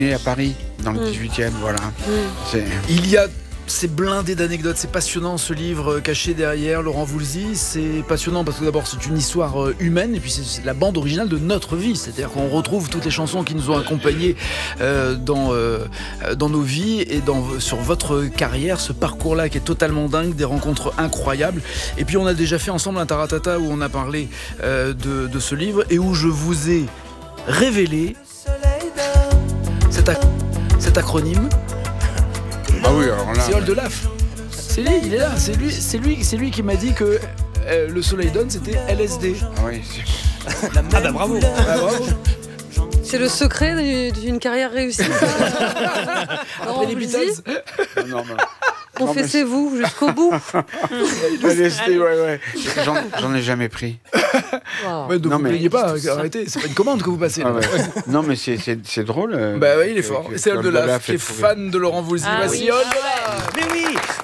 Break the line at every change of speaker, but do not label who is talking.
Et à Paris, dans le 18e, voilà.
Il y a... C'est blindé d'anecdotes, c'est passionnant ce livre caché derrière Laurent Voulzy. C'est passionnant parce que d'abord c'est une histoire humaine et puis c'est la bande originale de notre vie. C'est-à-dire qu'on retrouve toutes les chansons qui nous ont accompagnés dans nos vies et sur votre carrière, ce parcours-là qui est totalement dingue, des rencontres incroyables. Et puis on a déjà fait ensemble un taratata où on a parlé de ce livre et où je vous ai révélé cet acronyme.
Ah oui, alors là.
C'est Oldelaf. C'est lui, il est là. C'est lui qui m'a dit que le Soleil donne, c'était LSD.
Ah oui.
Bravo. Bravo.
C'est le secret d'une carrière réussie.
Après les Beatles.
Non.
Confessez-vous jusqu'au bout.
LSD, ouais. J'en ai jamais pris.
Ouais, donc vous ne plaignez pas, arrêtez, c'est pas une commande que vous passez.
Ah ouais. Non, mais c'est drôle.
Bah oui, il est fort. C'est Oldelaf qui est fan de Laurent Voulzy.
Ah
Voici
oui.
Oldelaf.
Mais oui,